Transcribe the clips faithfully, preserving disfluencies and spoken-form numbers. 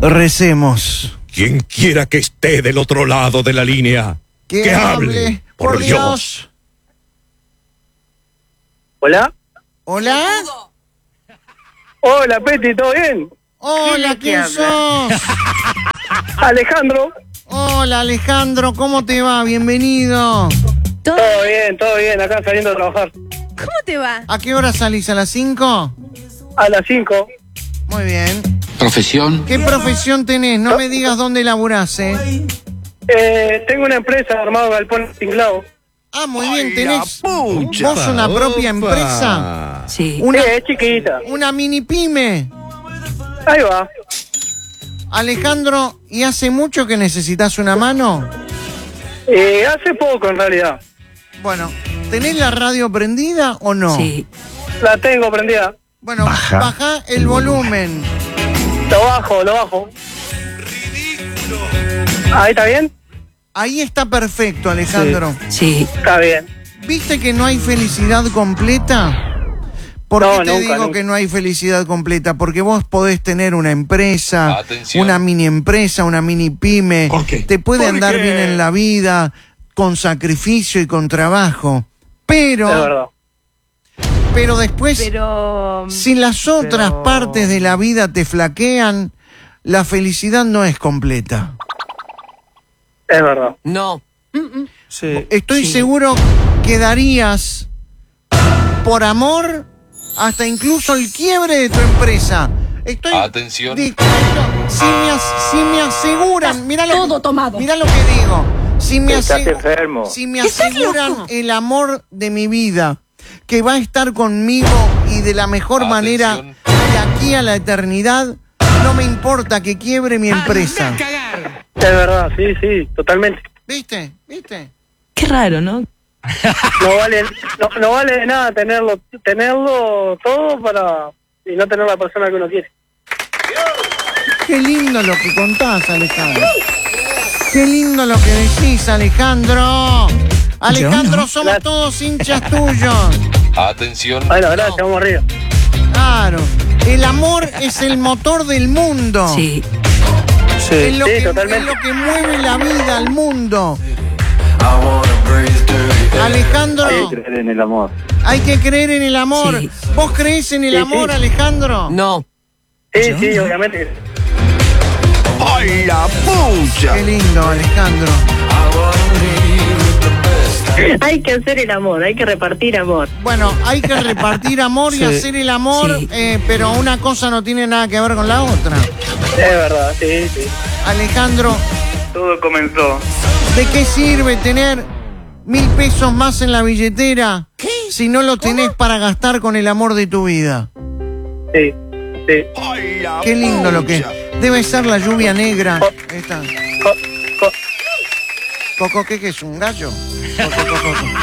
Recemos. Quien quiera que esté del otro lado de la línea, que, que hable, hable, por, por Dios. Dios. ¿Hola? ¿Hola? Hola, Peti, ¿todo bien? Hola, ¿quién sos? Alejandro. Hola, Alejandro, ¿cómo te va? Bienvenido. Todo bien, todo bien, acá saliendo a trabajar. ¿Cómo te va? ¿A qué hora salís? ¿A las cinco? A las cinco. Muy bien. ¿Profesión? ¿Qué profesión tenés? No me digas dónde laburás, ¿eh? Eh, tengo una empresa armado galpón tinglado. Ah, muy bien, tenés pucha, vos una propia opa. empresa. Sí. Una, Sí, es chiquita. una mini pyme. Ahí va. Alejandro, ¿y hace mucho que necesitas una mano? Eh, hace poco, en realidad. Bueno, ¿tenés la radio prendida o no? Sí. La tengo prendida. Bueno, Baja baja el, el volumen. Lo bajo, lo bajo. ¿Ahí está bien? Ahí está perfecto, Alejandro. Sí. Está bien. ¿Viste que no hay felicidad completa? ¿Por No, qué te nunca, digo nunca. que no hay felicidad completa? Porque vos podés tener una empresa, Atención. una mini empresa, una mini pyme. ¿Por qué? Te puede ¿Por andar qué? bien en la vida, con sacrificio y con trabajo. Es Pero, verdad. pero después, Pero... si las otras pero- partes de la vida te flaquean, la felicidad no es completa. Es verdad. No. Sí. Estoy Sí. seguro que darías por amor hasta incluso el quiebre de tu empresa. Estoy Atención. Di- si, me as- si me aseguran, mira lo, Todo tomado. Mira lo que digo. Si me, Estás asegu- enfermo. si me ¿Estás aseguran loco? el amor de mi vida, que va a estar conmigo y de la mejor Atención. manera de aquí a la eternidad, no me importa que quiebre mi empresa. Es verdad, sí, sí, totalmente. ¿Viste? ¿Viste? Qué raro, ¿no? No vale, no, no vale de nada tenerlo, tenerlo todo para y no tener la persona que uno quiere. Qué lindo lo que contás, Alejandro. Qué lindo lo que decís, Alejandro. Alejandro, somos Gracias. todos hinchas tuyos. Atención. Bueno, gracias, vamos arriba. Claro. El amor es el motor del mundo. Sí. Es lo, Sí, que, es totalmente. lo que mueve la vida al mundo. Alejandro, Hay que creer en el amor. hay que creer en el amor. Sí. ¿Vos creés en el Sí, amor, sí. Alejandro? No. Sí, sí, obviamente. ¡Ay, la pucha! Qué lindo, Alejandro. Hay que hacer el amor, hay que repartir amor. Bueno, hay que repartir amor y Sí. hacer el amor, Sí. eh, pero una cosa no tiene nada que ver con la otra. Es verdad, sí, sí. Alejandro, Todo comenzó. ¿de qué sirve tener mil pesos más en la billetera si no lo tenés para gastar con el amor de tu vida? Sí, sí. ¡Ay, la Qué lindo lo que pucha! debe ser la lluvia negra. Esta. Co- co- Coco, ¿qué, qué es? ¿Un gallo? Coco, coco, coco.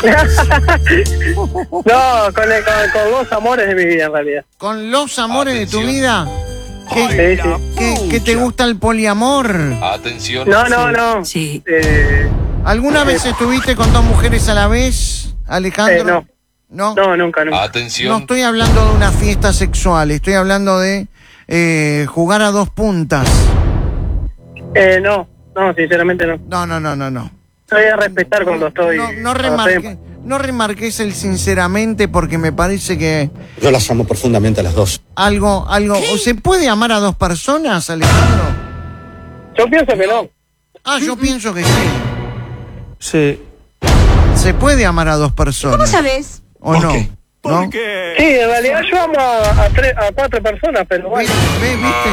No, con, el- con, con los amores de mi vida, en realidad. Con los amores de tu Atención. vida. ¿Qué, Sí, sí. qué- qué te gusta el poliamor? Atención. No, no, no. Sí. Eh, ¿Alguna vez estuviste con dos mujeres a la vez, Alejandro? Eh, no. ¿No? no, nunca, nunca. No Atención. estoy hablando de una fiesta sexual, estoy hablando de eh, jugar a dos puntas. Eh, no, no, sinceramente no. No, no, no, no, no. Voy a respetar cuando estoy. No, no, cuando remarque- estoy- no remarques el sinceramente porque me parece que Yo las amo profundamente a las dos. algo, algo, ¿o ¿se puede amar a dos personas, Alejandro? Yo pienso que no. Ah, yo pienso que sí. Sí. Se puede amar a dos personas. ¿Cómo sabes? ¿O ¿Por no? qué? ¿No? ¿Por qué? Sí, en realidad yo amo a, a, tres, a cuatro personas, pero bueno. ¿Ves? ¿Ves? ¿Viste?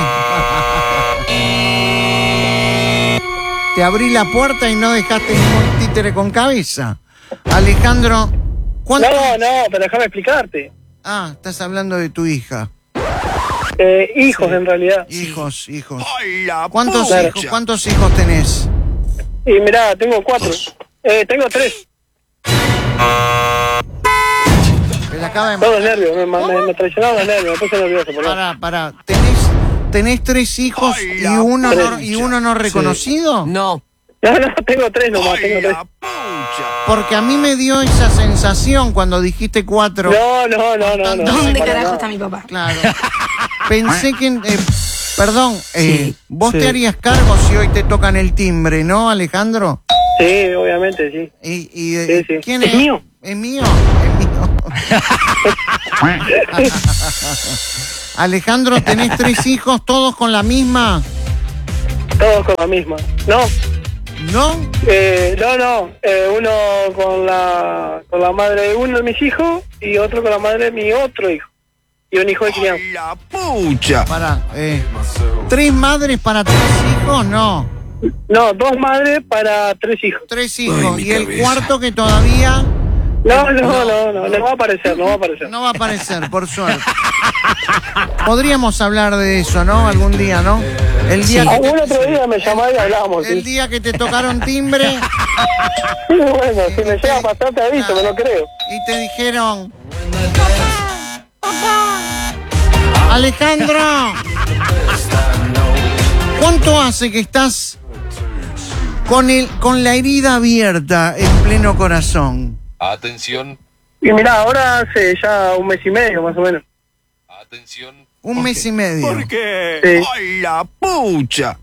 Te abrí la puerta y no dejaste ningún títere con cabeza. Alejandro, ¿cuánto? No, no, pero déjame explicarte. Ah, estás hablando de tu hija. Eh, hijos, en realidad. Hijos, hijos. ¡Ay, la ¿Cuántos pucha! hijos, cuántos hijos tenés? Y mirá, tengo cuatro. Eh, tengo tres. Me la acaba de Todos nervios, me, me, me traicionaron los nervios, me puse nervioso. Por eso. Pará, pará. ¿Tenés, tenés tres hijos Ay, y la uno no, pucha. y uno no reconocido? No. No, no, tengo tres nomás, ¡Ay, tengo tres. la pucha! Porque a mí me dio esa sensación cuando dijiste cuatro. No, no, no, no, no. ¿Dónde Para carajo nada. está mi papá? Claro. Pensé que... eh, Perdón, eh, Sí. vos Sí. te harías cargo si hoy te tocan el timbre, ¿no, Alejandro? Sí, obviamente, sí. Y, y, eh, Sí, sí. ¿quién ¿Es es? mío? Es mío, es mío. Alejandro, ¿tenés tres hijos todos con la misma? Todos con la misma. No, ¿No? eh, no, no. Eh, uno con la con la madre de uno de mis hijos y otro con la madre de mi otro hijo. Y un hijo de crianza. La pucha. Para, eh, ¿tres madres para tres hijos? No, No, dos madres para tres hijos. tres hijos. Y el cuarto que todavía No, no, no, no, no va a aparecer, no va a aparecer. no va a aparecer, por suerte. Podríamos hablar de eso, ¿no? Algún día, ¿no? El día que Algún otro día me llamaba y hablábamos. el Sí. día que te tocaron timbre Sí, bueno, si me llega a pasar te aviso, me lo creo. y te dijeron: Alejandro, ¿cuánto hace que estás con el con la herida abierta en pleno corazón? Atención, Y mirá, ahora hace ya un mes y medio más o menos. atención, Un mes y medio. ¿Por qué? Sí. ¡Ay, la pucha!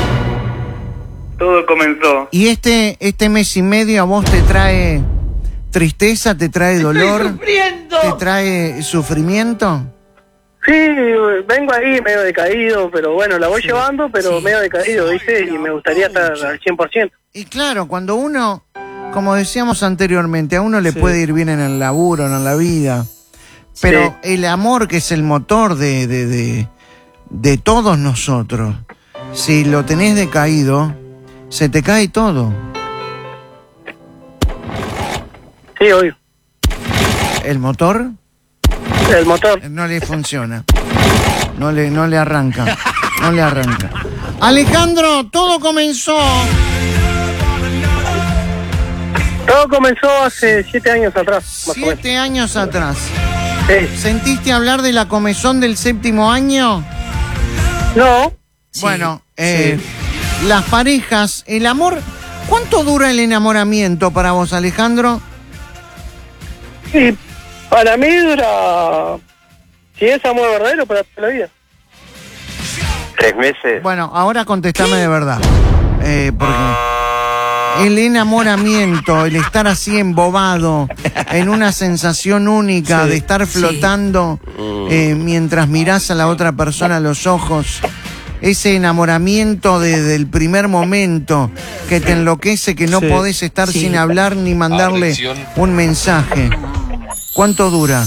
Todo comenzó. ¿Y este este mes y medio a vos te trae tristeza, te trae dolor, te trae sufrimiento? Sí, vengo ahí medio decaído, pero bueno, la voy llevando, pero medio decaído, ¿viste? Y me gustaría estar al cien por ciento. Y claro, cuando uno, como decíamos anteriormente, a uno le puede ir bien en el laburo, en la vida, pero Sí. el amor, que es el motor de, de, de, de todos nosotros, si lo tenés decaído, se te cae todo. Sí, obvio. El motor El motor. no le funciona, no le, no le arranca, no le arranca. Alejandro, todo comenzó... Todo comenzó hace siete años atrás, más o menos. Siete años atrás. Sí. ¿Sentiste hablar de la comezón del séptimo año? No, Bueno, eh, las parejas, el amor... ¿Cuánto dura el enamoramiento para vos, Alejandro? y para mí dura... Si es amor verdadero, para toda la vida. Tres meses. Bueno, ahora contestame de verdad. Eh, porque el enamoramiento, el estar así embobado, en una sensación única de estar flotando eh, mientras mirás a la otra persona a los ojos, ese enamoramiento desde el primer momento que te enloquece, que no Sí. podés estar Sí. sin hablar ni mandarle Atención. un mensaje. ¿Cuánto dura?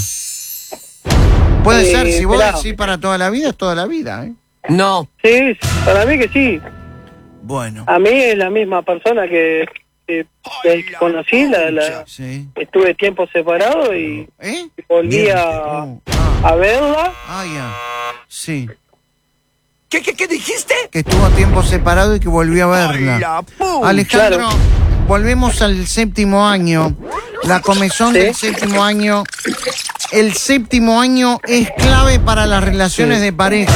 Puede Eh, ser, si vos mirá. decís para toda la vida, es toda la vida, ¿eh? No. Sí, para mí que sí. Bueno, A mí es la misma persona que, que, que conocí, la, la, sí. estuve tiempo separado y ¿Eh? volví a, Oh, ah, a verla. ah, ya. Sí. ¿Qué, qué, qué dijiste? Que estuvo a tiempo separado y que volvió a ¡Ay, verla. la pucha! Alejandro, Claro. volvemos al séptimo año. La comezón Sí. del séptimo año. El séptimo año es clave para las relaciones de pareja.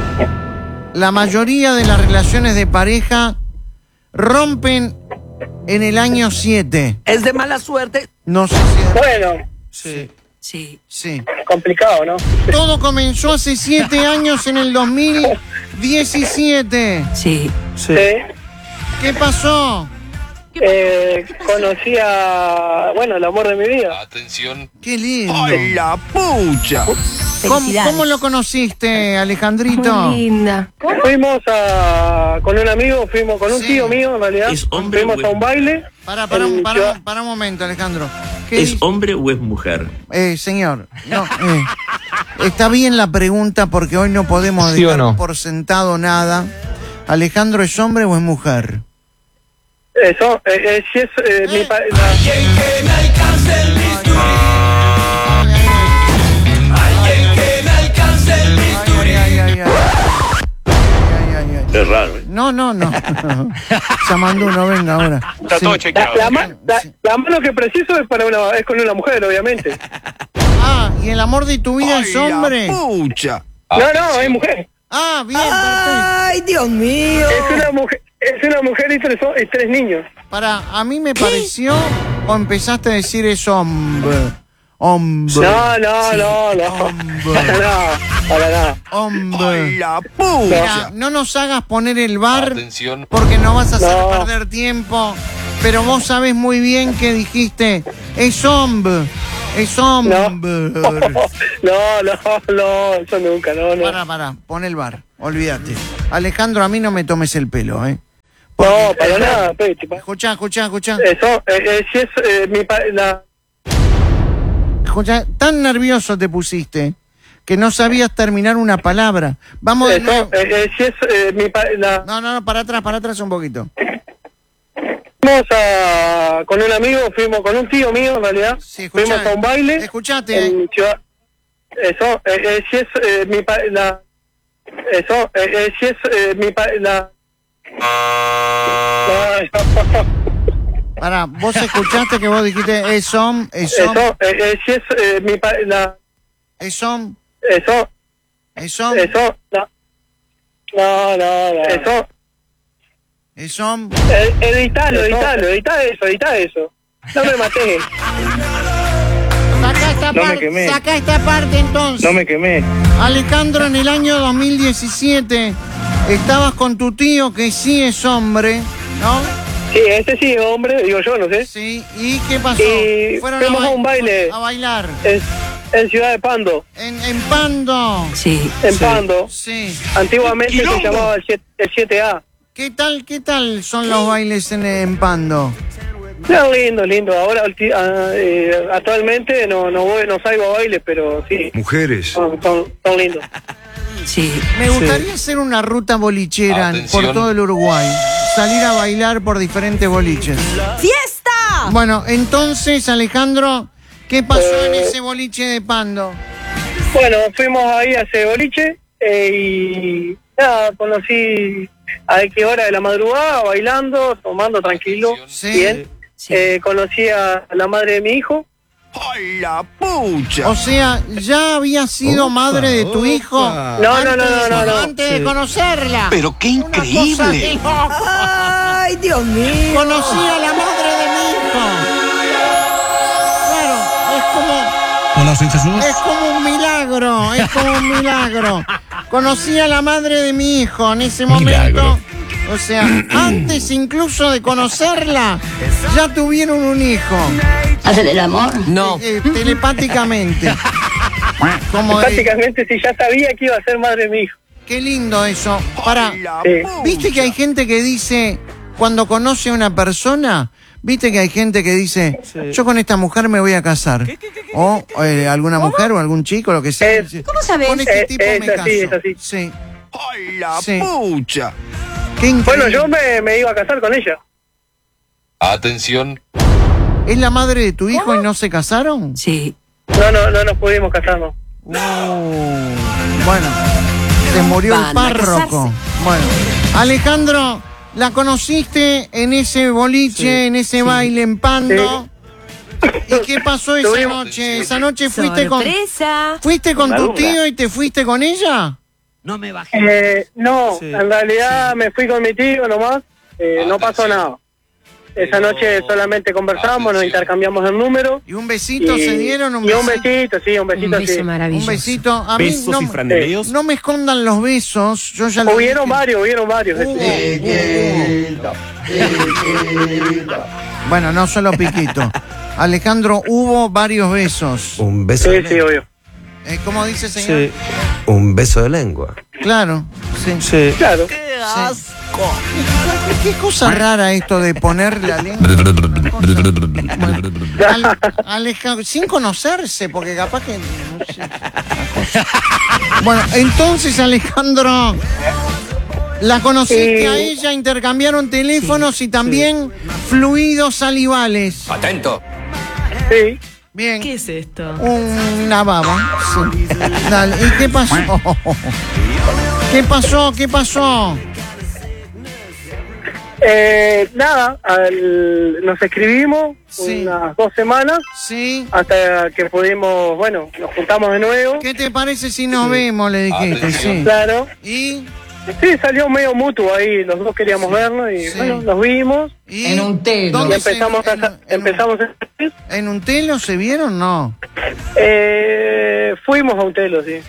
La mayoría de las relaciones de pareja rompen en el año siete. ¿Es de mala suerte? No sé si... Bueno, Sí, Sí. sí. complicado, ¿no? Todo comenzó hace siete años en el dos mil diecisiete. Sí. Sí. Sí. ¿Qué pasó? Eh, conocí a, bueno, el amor de mi vida. atención, Qué lindo. ¡Ay, la pucha! ¿Cómo, Felicidades. cómo lo conociste, Alejandrito? Muy linda. Fuimos a, con un amigo, fuimos con un Sí. tío mío en realidad. ¿Es hombre Fuimos o a un baile. Para, para, en para, Ciudad- para un momento, Alejandro. ¿Qué ¿Es dice? hombre o es mujer? Eh, señor, no, eh, está bien la pregunta porque hoy no podemos ¿Sí o dejar no? por sentado nada. ¿Alejandro es hombre o es mujer? Eso, eh, eh, si es eh, mi pa- la- Ay, ay, ay, ay. Ay, ay, ay. Es raro. No, no, no. Llamando uno, venga ahora. Sí. la, la ma- la- la mano que preciso es para una, es con una mujer, obviamente. Ah, ¿y el amor de tu vida ¡Ay, es hombre? la pucha! No, no, es mujer. Ah, bien, perfecto. Ay, Dios mío. Es una mujer, es una mujer y tres, y tres niños. Para, a mí me pareció, o empezaste a decir es hombre, Hombre. No, no, no, no. Para nada, para nada. Hombre. La Mira, pucha. no nos hagas poner el bar Atención. porque nos vas a hacer No. perder tiempo. Pero vos sabés muy bien que dijiste, es hombre, es hombre. No, no, no, eso nunca, no, no. Para, para, pon el bar, olvídate. Alejandro, a mí no me tomes el pelo, ¿eh? No, para nada, Pechi. pa- Escuchá, escuchá, escuchá. Eso, eh, eh, si es eh, mi pa- la... Escuchá, tan nervioso te pusiste que no sabías terminar una palabra. Vamos de Eso, nuevo. eh, eh, si es eh, mi pa- la... No, no, no, para atrás, para atrás un poquito. Fuimos a, con un amigo, fuimos con un tío mío en realidad, Sí, escuchá, fuimos a un baile escuchate. en Ciudad... Eso, eh, eh, si es eh, mi pa- la... Eso, eh, eh, si es eh, mi pa- la... No, Pará, vos escuchaste que vos dijiste, es hombre, es hombre, eso, eh, eh, si es eh, mi pa- la... es hombre, Eso, es hombre, eso, no. No, no, no. Eso, es hombre. eh, editalo, editalo, edita eso, edita eso. No me maté. Saca esta, No me par- quemé. saca esta parte entonces. No me quemé. Alejandro, en el año dos mil diecisiete estabas con tu tío que sí es hombre, ¿no? Sí, ese sí es hombre, digo yo, no sé. Sí, ¿y qué pasó? Y fuimos a un baile. A bailar. Es en Ciudad de Pando. En, en Pando. Sí. En Pando. Sí. Antiguamente se Quilombo. llamaba el siete- el siete A. ¿Qué tal, qué tal son los bailes en, en Pando? No, lindo, lindo. Ahora ulti- ah, eh, actualmente no no voy, no salgo a bailes, pero sí, Mujeres. son, son, son lindos. Sí. Me gustaría hacer una ruta bolichera Atención. por todo el Uruguay. Salir a bailar por diferentes boliches. ¡Fiesta! Bueno, entonces, Alejandro, ¿qué pasó en Eh. ese boliche de Pando? Bueno, fuimos ahí a ese boliche eh, y nada, conocí a X hora de la madrugada bailando, tomando tranquilo, Sí. bien. Sí. Eh, conocí a la madre de mi hijo. ¡Ay, la pucha! O sea, ¿ya había sido madre de tu hijo? No, no, no, no, no, no. Antes de conocerla. Pero qué Una cosa increíble. de loco. ¡Ay, Dios mío! Conocí a la madre de mi hijo. Claro, es como, Hola, soy Jesús. es como un milagro, es como un milagro. Conocí a la madre de mi hijo en ese momento. Milagro. O sea, antes incluso de conocerla, ya tuvieron un hijo. ¿Hacen el amor? No. Eh, eh, telepáticamente. Como, eh, Prácticamente sí, ya sabía que iba a ser madre de mi hijo. qué lindo eso. Para, ¡Ay, la Sí. pucha! ¿viste que hay gente que dice, cuando conoce a una persona, viste que hay gente que dice, yo con esta mujer me voy a casar? O eh, alguna mujer o algún chico, lo que sea. Es- dice, ¿Cómo sabés? Con este Eh, tipo es me así, caso. es así. Sí. ¡Ay, la Sí. pucha! Qué increíble. Bueno, yo me, me iba a casar con ella. Atención. ¿Es la madre de tu hijo y no se casaron? Sí. No, no, no nos pudimos casarnos. Uh, bueno, se murió el Van a párroco. casarse. Bueno, Alejandro, ¿la conociste en ese boliche, en ese baile en Pando? ¿Y qué pasó esa Tuvimos- noche? ¿Esa noche fuiste con, ¡Sorpresa! fuiste con tu Madura. tío y te fuiste con ella? Eh, no, en realidad me fui con mi tío nomás. Eh, no pasó Atención. nada. Esa noche solamente conversamos, nos Atención. intercambiamos el número. ¿Y un besito y, se dieron? ¿Un y un besito? besito, sí, un besito, Un beso sí. maravilloso. Un besito. A mí Besos no, y franeleos. no me escondan los besos. Yo ya lo Hubieron dije. varios, hubieron varios. Hubo, este. hubo. Bueno, no solo piquito. Alejandro, hubo varios besos. Un beso, Sí, sí, obvio. Eh, ¿Cómo dice, señor? un beso de lengua. Claro, sí. Claro. Sí. ¿Qué, qué cosa rara esto de poner la lengua? Al- Alejandro, sin conocerse, porque capaz que... no sé, una cosa. Bueno, entonces, Alejandro, la conociste Eh, a ella, intercambiaron teléfonos y también fluidos salivales. Atento. Sí. Bien. ¿Qué es esto? Una baba. Sí. Dale, ¿y qué pasó? ¿Qué pasó? ¿Qué pasó? Eh, nada, al- nos escribimos Sí. unas dos semanas Sí. hasta que pudimos, bueno, nos juntamos de nuevo. ¿Qué te parece si nos vemos? Le dijiste, Atención. sí. Claro. ¿Y? sí, salió medio mutuo ahí, los dos queríamos vernos y Sí. bueno, nos vimos. ¿Y En un telo. Y ¿Dónde se- empezamos a, en- sa- en- empezamos a salir. ¿En un telo se vieron? No. Eh, fuimos a un telo, sí.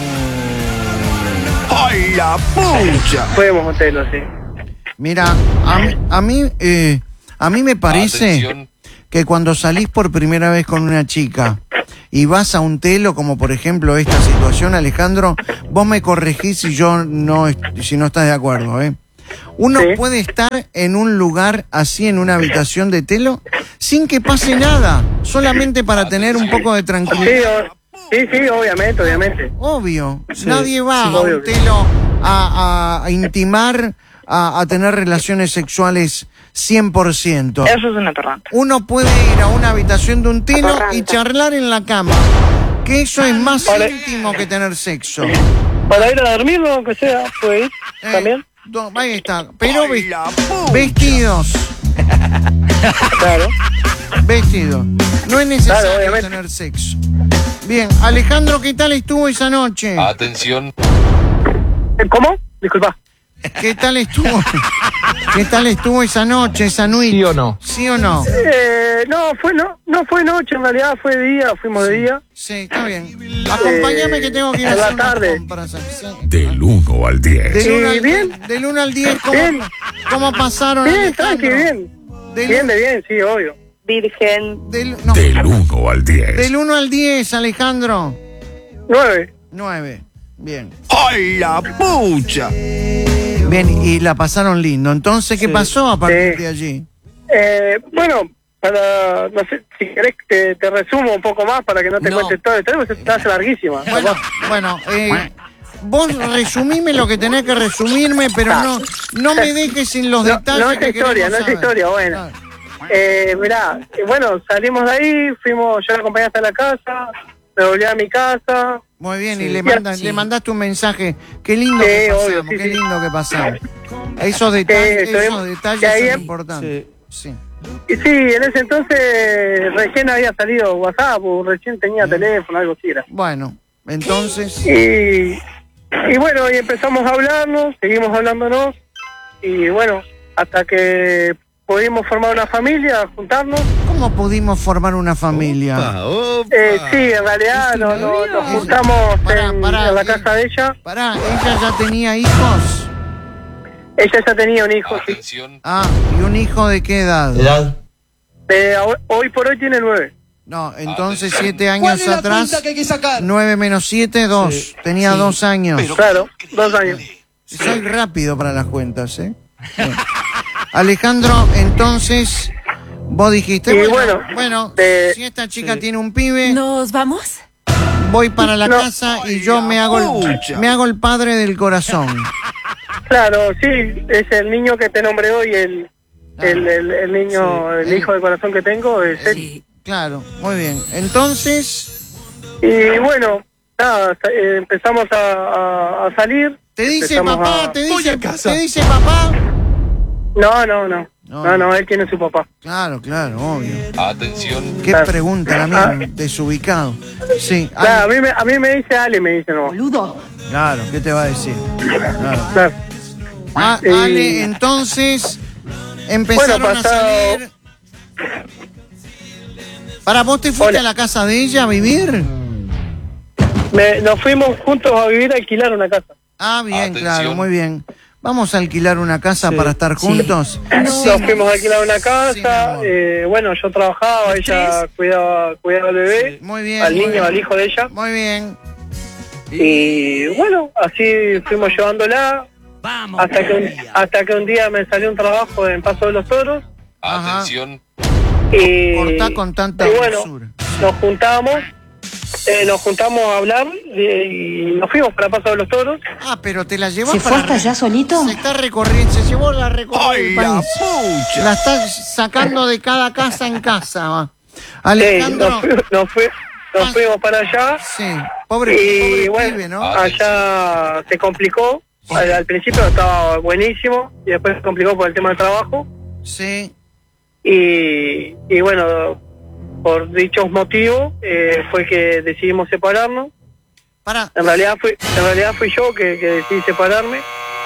¡Ay, la pucha! Fuimos a un telo, sí. Mira, a mí, a mí, eh, a mí me parece Atención. que cuando salís por primera vez con una chica y vas a un telo, como por ejemplo esta situación, Alejandro, vos me corregís si yo no, est- si no estás de acuerdo, ¿eh? Uno Sí. puede estar en un lugar así, en una habitación de telo, sin que pase nada, solamente para tener un poco de Sí, tranquilidad. o- sí, sí, obviamente, obviamente. Obvio, nadie va sí, a un obvio que sí. telo a, a- a intimar, a, a tener relaciones sexuales cien por ciento. Eso es una torranta. Uno puede ir a una habitación de un telo y charlar en la cama, que eso es más Vale. íntimo que tener sexo. Para ir a dormir, ¿no? Aunque sea, puede ir Eh, también. do- ahí está, pero ¡Ay, ves- la pucha! vestidos, Claro. vestidos. No es Claro, necesario obviamente. tener sexo. Bien, Alejandro, ¿qué tal estuvo esa noche? Atención. Eh, ¿Cómo? Disculpa. ¿Qué tal estuvo? ¿Qué tal estuvo esa noche, esa nuit? ¿Sí o no? ¿Sí o no? Eh, no, fue no, no fue noche, en realidad fue día, fuimos de día. Sí, está bien. Acompáñame que tengo que ir a a la hacer unas tarde. compras. Sí. Del uno al diez. Del uno ¿Y al, bien? del uno al diez, ¿cómo, Bien. ¿cómo pasaron? Bien, Alejandro? tranqui, bien. Del, Bien de bien, sí, obvio. Virgen. del, no, Del uno al diez. del uno al diez, Alejandro. Nueve. nueve. Bien. ¡Ay, la pucha! Bien, y la pasaron lindo. Entonces, ¿qué pasó a partir Sí. de allí? Eh, bueno, para, no sé, si querés te, te resumo un poco más para que no te No. cuente todo el tema, se te hace larguísima. Bueno, bueno, eh, vos resumime lo que tenés que resumirme, pero no, no me dejes sin los No, detalles. no es que historia, queremos no es saber. historia, bueno. Claro. Eh, mirá, eh, bueno, salimos de ahí, fuimos, yo la acompañé hasta la casa, me volví a mi casa. Muy bien, y Sí. le, mandan, Sí. le mandaste un mensaje. Qué lindo Sí, que obvio, pasamos, sí, qué sí. lindo que pasamos. Esos detalles, Sí, esos estuvimos- detalles y ahí son em- importantes. Sí. Y sí, en ese entonces recién había salido WhatsApp, o recién tenía teléfono, algo así era. Bueno, entonces, Y, y bueno, y empezamos a hablarnos, seguimos hablándonos, y bueno, hasta que pudimos formar una familia, juntarnos. ¿cómo pudimos formar una familia? Eh, sí, en realidad no, no, nos juntamos Pará, en, pará, en la eh. casa de ella. Pará, ¿ella ya tenía hijos? Ella ya tenía un hijo, sí. Atención. Ah, ¿y un hijo de qué edad? Eh, hoy- hoy por hoy tiene nueve. No, entonces Atención. siete años atrás, nueve menos siete, dos. Tenía dos años. Claro, dos años. Soy rápido para las cuentas, ¿eh? Bueno. Alejandro, entonces, vos dijiste, Y bueno, bueno, bueno, de- si esta chica tiene un pibe, ¿Nos vamos? voy para la No. casa y yo me hago, el, Pucha. me hago el padre del corazón. Claro, sí, es el niño que te nombré hoy, el, el, el, el niño, el hijo de corazón que tengo, es él. Sí. Claro, muy bien. Entonces, Y bueno, nada, sa- eh, empezamos a, a, a salir. te dice Empezamos papá, a- te dice, te dice papá. No, no, no, No. no, no, él tiene su papá. Claro, claro, obvio. Atención. Qué Claro. pregunta la Ah. mía, desubicado. Sí, Claro, a Ale, mí me, a mí me dice Ale, me dice no. Boludo. claro, ¿qué te va a decir? Claro. Claro. Ah, Y- Ale, entonces empezaron Bueno, a pasado- salir. ¿Para vos te fuiste Hola. a la casa de ella a vivir? Me, nos fuimos juntos a vivir a alquilar una casa. Ah, bien, Atención. claro, muy bien. Vamos a alquilar una casa para estar juntos. Nos fuimos a alquilar una Sí, mi casa, amor. eh, bueno, yo trabajaba, ella cuidaba, cuidaba al bebé, Muy bien. al muy niño, bien. al hijo de ella. Muy bien. Y bueno, así fuimos llevándola hasta que, un, hasta que un día me salió un trabajo en Paso de los Toros. Ajá. Atención. Y, Cortá con tanta y bueno, dulzura. nos juntamos, eh, nos juntamos a hablar y, y nos fuimos para Paso de los Toros. Ah, pero te la llevó ¿Se fue para hasta allá solito? Se está recorriendo, se llevó la recorrida ¡Ay, del la país. pucha! La está sacando de cada casa en casa. va. Sí, Alejandro, nos, fu- nos, fui- nos Ah. fuimos para allá. sí, pobre, Y pobre bueno, pibe, ¿no? Ah. allá se complicó. Al, al principio estaba buenísimo y después se complicó por el tema del trabajo. Sí, Y, y bueno, por dichos motivos eh, fue que decidimos separarnos. para, En realidad fui, en realidad fui yo que, que decidí separarme.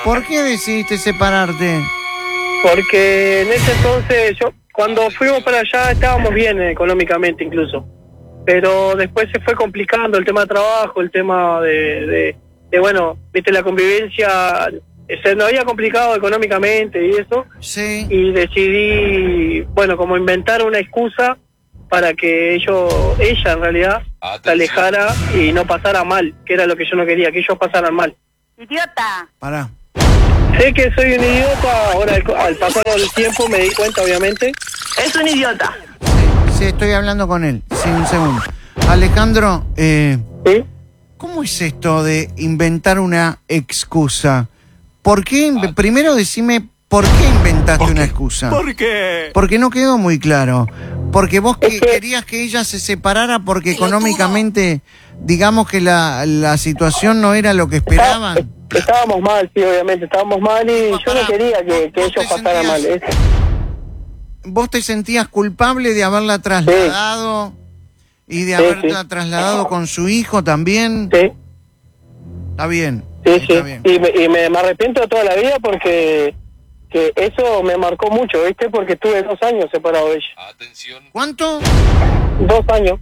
¿Por qué decidiste separarte? Porque en ese entonces, yo cuando fuimos para allá estábamos bien económicamente incluso. Pero después se fue complicando el tema de trabajo, el tema de, de, de bueno, viste, la convivencia se nos había complicado económicamente y eso. Sí. Y decidí, bueno, como inventar una excusa para que ellos, ella en realidad, se alejara y no pasara mal, que era lo que yo no quería, que ellos pasaran mal. Idiota. Pará. Sé que soy un idiota, ahora al, al pasar del tiempo me di cuenta, obviamente. Es un idiota. Sí, estoy hablando con él. Sí, un segundo. Alejandro, eh, ¿Sí? ¿cómo es esto de inventar una excusa? ¿Por qué? inve- Primero decime, ¿por qué inventaste una excusa? ¿Por qué? Porque no quedó muy claro. Porque vos que Es que- querías que ella se separara porque económicamente, digamos que la, la situación no era lo que esperaban. Está- estábamos mal, sí, obviamente, estábamos mal y No, yo pará, no quería que, vos- que vos ellos te pasaran mal. sentías- Es- ¿Vos te sentías culpable de haberla trasladado y de Sí, haberla sí. trasladado con su hijo también? Sí, Está bien. sí, está sí. bien. Y, me, y me, me arrepiento de toda la vida porque que eso me marcó mucho, ¿viste? Porque estuve dos años separado de ella. Atención. ¿Cuánto? Dos años.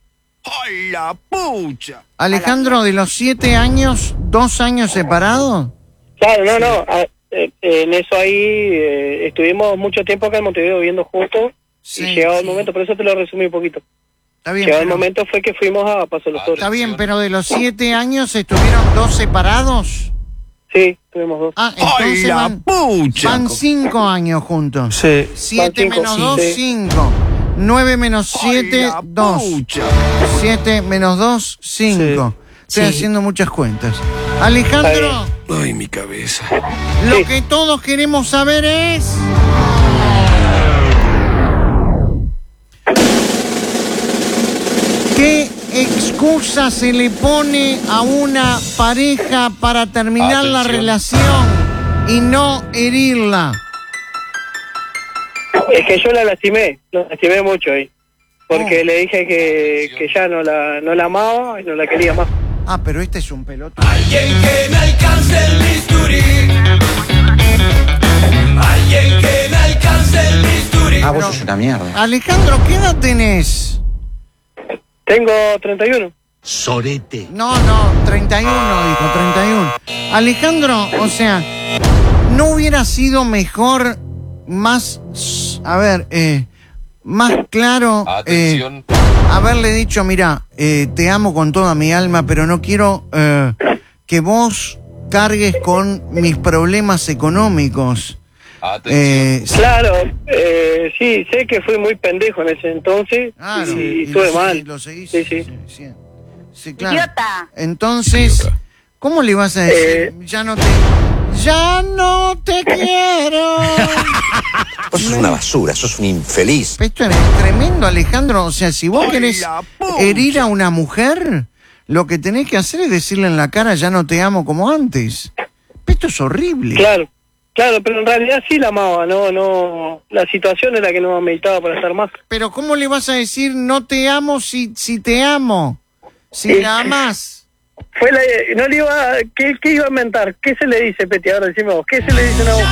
¡Ay, la pucha! Alejandro, de los siete años, dos años separados. Claro, no, no. a- eh, en eso ahí eh, estuvimos mucho tiempo acá en Montevideo viviendo juntos. Sí, y llegado sí. el momento, por eso te lo resumí un poquito. Está bien, Llegado el pero, momento fue que fuimos a Paso de los Toros. está bien, pero de los siete años estuvieron dos separados. Sí, tuvimos dos. Ah, ¡Ay, entonces la van, pucha! van cinco años juntos. Sí. Siete Van cinco, menos sí. dos, Sí. cinco. Nueve menos ¡Ay, siete, la dos. pucha! Siete menos dos, cinco. Estoy Sí. haciendo muchas cuentas. Alejandro, Ay, mi cabeza. lo Sí. que todos queremos saber es... ¿Qué excusa se le pone a una pareja para terminar la Atención. relación y no herirla? Es que yo la lastimé, la lastimé mucho ahí. Porque Oh. le dije que, que ya no la, no la amaba y no la quería más. Ah, pero este es un pelota. Alguien que me alcance el bisturí. Alguien que me alcance el bisturí. Ah, vos sos una mierda. Alejandro, ¿qué edad tenés? Tengo treinta y uno. Sorete. No, no, treinta y uno, dijo, treinta y uno. Alejandro, o sea, ¿no hubiera sido mejor, más, a ver, eh, más claro, eh, Atención. haberle dicho, mira, eh, te amo con toda mi alma, pero no quiero eh, que vos cargues con mis problemas económicos? Atención. Eh, Claro, eh, sí, sé que fui muy pendejo en ese entonces Claro, y, y estuve lo, mal. y lo seguís, Sí, sí. sí, sí. Sí, claro. Idiota. Entonces, ¿cómo le vas a decir? Eh. Ya no te... Ya no te quiero. Vos sos una basura, sos un infeliz. Esto es tremendo, Alejandro. O sea, si vos ¡Ay, querés la pucha! herir a una mujer, lo que tenés que hacer es decirle en la cara, ya no te amo como antes. Esto es horrible. Claro, claro, pero en realidad sí la amaba, no, no, la situación era que no me meditaba para estar más. Pero ¿cómo le vas a decir no te amo si, si te amo? Si Sí. la amás. Fue la, no le iba, ¿qué, qué iba a inventar? ¿Qué se le dice, Peti? Ahora decime vos, ¿qué se le dice a una voz?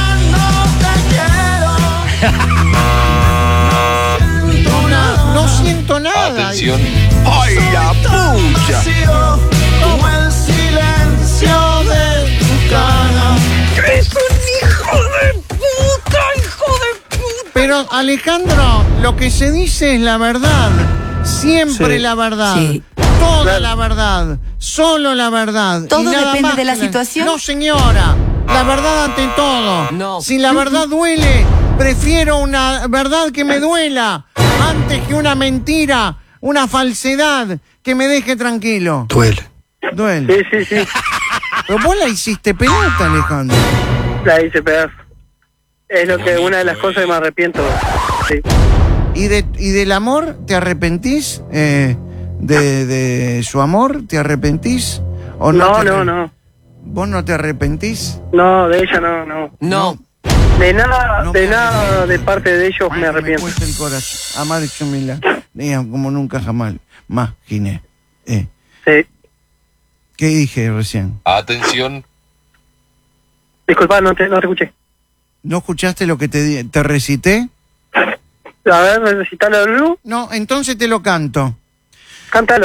No, na- no siento nada. Atención. ¡Ay, la pucha! Como el silencio de tu cara. ¡Es un hijo de puta, hijo de puta! Pero Alejandro, lo que se dice es la verdad. Siempre Sí. la verdad. Sí. Toda la verdad. Solo la verdad. ¿Todo Y nada depende más de la que situación? No, señora. La verdad ante todo. No. Si la verdad duele, prefiero una verdad que me duela antes que una mentira, una falsedad que me deje tranquilo. Duele. Duele. Sí, sí, sí, Pero vos la hiciste pelota, Alejandro. la hice pedazo. Es lo que, una de las cosas que me arrepiento. Sí. ¿Y, de, y del amor te arrepentís? Eh, de, ¿De su amor te arrepentís? ¿O No, te no, arre- no, ¿Vos no te arrepentís? no, de ella no, no. No. De nada, No de me nada arrepiento. de parte de ellos Ay, me que arrepiento. Me cuesta el corazón. Amar es humildad. Digan, como nunca jamás. Más, Ginés. Eh, Sí. ¿Qué dije recién? Atención. Disculpa, no te, no te escuché. ¿No escuchaste lo que te, di- te recité? A ver, necesitas la luz. No, entonces te lo canto. Cántalo.